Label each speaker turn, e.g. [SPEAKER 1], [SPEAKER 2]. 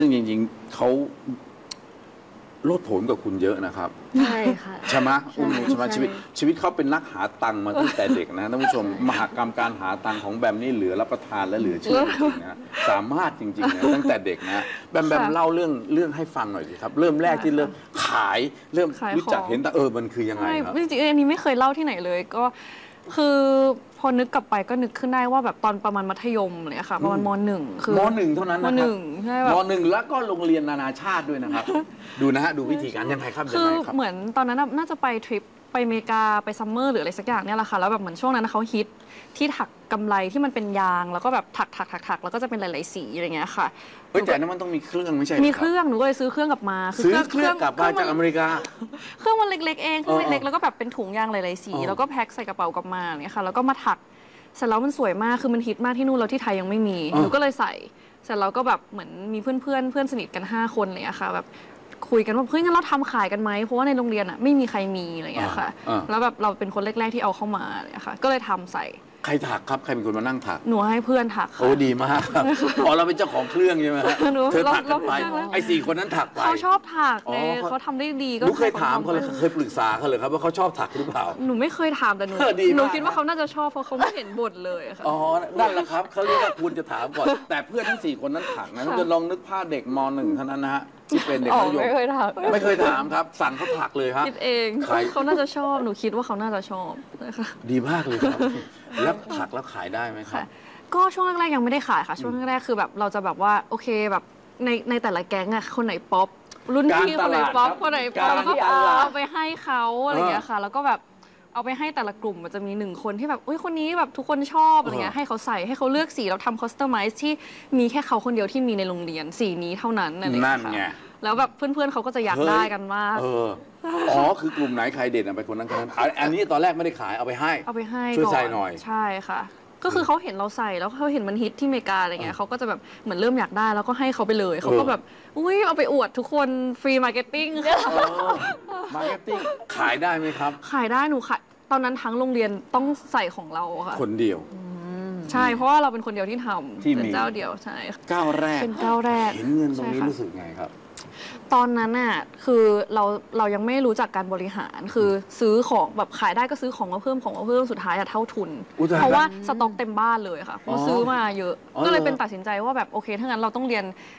[SPEAKER 1] ซึ่งจริงๆเขาโลดโผนกับคุณเยอะนะครับ
[SPEAKER 2] ใช่ค่ะ
[SPEAKER 1] ใช่ไหมอุ้มใช่ไหม
[SPEAKER 2] ใช่
[SPEAKER 1] ชีวิตเขาเป็นนักหาตังค์มาตั้งแต่เด็กนะท่านผู้ชมมหกรรมการหาตังค์ของแบมนี่เหลือรับประทานและเหลือเชื่อจริงๆนะสามารถจริงๆนะตั้งแต่เด็กนะแบมเล่าเรื่องให้ฟังหน่อยสิครับเริ่มแรกที่เริ่มขายเริ่ม
[SPEAKER 2] ขาย
[SPEAKER 1] รู้จัก
[SPEAKER 2] ของ
[SPEAKER 1] เห็นแต่มันคือยังไง
[SPEAKER 2] ใช่
[SPEAKER 1] ครับ
[SPEAKER 2] จริงๆอันนี้ไม่เคยเล่าที่ไหนเลยก็คือพอนึกกลับไปก็นึกขึ้นได้ว่าแบบตอนประมาณมัธยมเลยค่ะประมาณม.1คือ
[SPEAKER 1] ม.1 เท่านั้น
[SPEAKER 2] ม
[SPEAKER 1] นะค
[SPEAKER 2] ห
[SPEAKER 1] รับ
[SPEAKER 2] นึ่งใช่แบบ
[SPEAKER 1] ม.1 แล้วก็โรงเรียนนานาชาติด้วยนะครับ ดูนะฮะดูวิธีการยังไงครับยัง
[SPEAKER 2] คือ
[SPEAKER 1] ไงครับ
[SPEAKER 2] เหมือนตอนนั้นน่าจะไปทริปไปอเมริกาไปซัมเมอร์หรืออะไรสักอย่างเนี่ยแหละค่ะแล้วแบบเหมือนช่วงนั้นเขาฮิตที่ถักกำไรที่มันเป็นยางแล้วก็แบบถักแล้วก็จะเป็นหลายๆสีอะไรเงี้ยค่ะ
[SPEAKER 1] เฮ้ยแต่นั้นมันต้องมีเครื่องไม่ใช่ห
[SPEAKER 2] มี
[SPEAKER 1] บ
[SPEAKER 2] เครื่องหนูก็เลยซื้อเครื่องกลับมา
[SPEAKER 1] ซื้อเครื่องกลับมาจากอเมริกา
[SPEAKER 2] เครื่องมันเล็กๆเองเครื่องเล็ก
[SPEAKER 1] เออ
[SPEAKER 2] ๆแล้วก็แบบเป็นถุงยางหลายๆสี
[SPEAKER 1] เออ
[SPEAKER 2] แล้วก็แพ็คใส่กระเป๋ากลับมาเนี่ยค่ะแล้วก็มาถักเสร็จแล้วมันสวยมากคือมันฮิตมากที่นู่นแล้วที่ไทยยังไม่มีหนูก็เลยใส่เสร็จแล้วก็แบบเหมือนมีเพื่อนสนิทกัน5 คนอะไรเลยค่ะแบบคุยกันว่าเฮ้ยงั้นเราทำขายกันไหมเพราะว่าในโรงเรียนอ่ะไม่มีใครมีอะไรอย่างเงี้ยค่ะแล้วแบบเราเป็นคนแรกๆที่เอาเข้ามาเนี่ยค่ะก็เลยทำใส่
[SPEAKER 1] ใครถักครับใครเป็นคนมานั่งถัก
[SPEAKER 2] หนูให้เพื่อนถักค่ะ
[SPEAKER 1] โอ้ดีมากครับอ๋อเราเป็นเจ้าของเครื่องใช่ไหมฮะ
[SPEAKER 2] หนู
[SPEAKER 1] เธอถักกันไป
[SPEAKER 2] เรา
[SPEAKER 1] ไอ้4 คนนั้นถักไป
[SPEAKER 2] เขาชอบถัก
[SPEAKER 1] อ๋อ
[SPEAKER 2] ไงเขาทำได้ดีก็
[SPEAKER 1] หนูเคยถามเขาเลยเคยปรึกษาเขาเลยครับว่าเขาชอบถักหรือเปล่า
[SPEAKER 2] หนูไม่เคยถามแต่หนู
[SPEAKER 1] ดีมาก
[SPEAKER 2] หนูคิดว่าเขาน่าจะชอบเพราะเขาไม่เห็นบ่นเลยค่ะ
[SPEAKER 1] อ๋อนั่นแหละครับเขาเรียกว่าคุณจะถามก่อน แต่เพื่อนทั้ง4 คนนั้นถักนะถ้าจะลองนึกภาพเด็กม .1 เท่านั้นนะฮะที่เป็นเด็ก
[SPEAKER 2] อ๋อ
[SPEAKER 1] มัธยม
[SPEAKER 2] ไม่เคยถาม
[SPEAKER 1] ไม่เคยถามครับ สั่งเขาถักเลยครับ
[SPEAKER 2] คิดเอง
[SPEAKER 1] ขาย
[SPEAKER 2] เขาน่าจะชอบหนูคิดว่าเขาน่าจะชอบนะคะ
[SPEAKER 1] ดีมากเลยครับ แล้วถักแล้วขายได้ไหมครับ
[SPEAKER 2] ค่ะก็ช่วงแรกๆยังไม่ได้ขายค่ะช่วงแรกๆคือแบบเราจะแบบว่าโอเคแบบในแต่ละแก๊งอะคนไหนป๊อปรุ่นพี่
[SPEAKER 1] การ
[SPEAKER 2] คนไหน
[SPEAKER 1] ตลาด
[SPEAKER 2] ป๊อป
[SPEAKER 1] ครับ
[SPEAKER 2] คนไหนป๊อป
[SPEAKER 1] การ
[SPEAKER 2] แล้วก็
[SPEAKER 1] ตลาด
[SPEAKER 2] เอาไปให้เขาอะไรอย่างเงี้ยค่ะ แล้วก็แบบเอาไปให้แต่ละกลุ่มมันจะมี1 คนที่แบบอุ้ยคนนี้แบบทุกคนชอบอะไรเงี้ยให้เขาใส่ให้เขาเลือกสีเราทำคอสตอมไมซ์ที่มีแค่เขาคนเดียวที่มีในโรงเรียนสีนี้เท่านั้นอะไรอย่าง
[SPEAKER 1] นั่
[SPEAKER 2] เงี้
[SPEAKER 1] น
[SPEAKER 2] ย
[SPEAKER 1] ไง
[SPEAKER 2] ค่ะแล้วแบบเพื่อนๆเขาก็จะอยากได้กันมาก
[SPEAKER 1] อ๋อคือกลุ่มไหนใครเด่นอะไปคนนั้นคนนั้นอันนี้ตอนแรกไม่ได้ขายเอาไปให้
[SPEAKER 2] เอาไปให้
[SPEAKER 1] ช่วย
[SPEAKER 2] ก่
[SPEAKER 1] ใส่หน่อย
[SPEAKER 2] ใช่ค่ะ ก็คือเขาเห็นเราใส่แล้วเขาเห็นมันฮิตที่อเมริกาอะไรเงี้ยเขาก็จะแบบเหมือนเริ่มอยากได้แล้วก็ให้เขาไปเลยเขาก็แบบอุ้ยเอาไปอวดทุกคนฟรีมาร์เก็ตติ้ง
[SPEAKER 1] มาร์เก็ตติ้งขายได้ไหมครับ
[SPEAKER 2] ขายได้หนูขายตอนนั้นทั้งโรงเรียนต้องใส่ของเราค่ะ
[SPEAKER 1] คนเดียว
[SPEAKER 2] ใช่เพราะว่าเราเป็นคนเดียวที่ทำ
[SPEAKER 1] ที่มี
[SPEAKER 2] เป็นเจ้าเดียวใช่ค่ะ
[SPEAKER 1] ก้าวแรก
[SPEAKER 2] เป็นก้าวแรก
[SPEAKER 1] เห็นเงินตรงนี้
[SPEAKER 2] ใช่ค่ะ
[SPEAKER 1] รู้สึกไงครับ
[SPEAKER 2] ตอนนั้นน่ะคือเรายังไม่รู้จักการบริหารคือซื้อของแบบขายได้ก็ซื้อของมาเพิ่มสุดท้ายอะเท่าทุน
[SPEAKER 1] อุ๊ยตาย
[SPEAKER 2] เพราะว่าสต็อกเต็มบ้านเลยค่ะเพราะซื้อมาเยอะ
[SPEAKER 1] อ๋อ
[SPEAKER 2] ก็เลย
[SPEAKER 1] เหรอ
[SPEAKER 2] เป็นตัดสินใจว่าแบบโอเคถ้างั้นเราต้องเรียน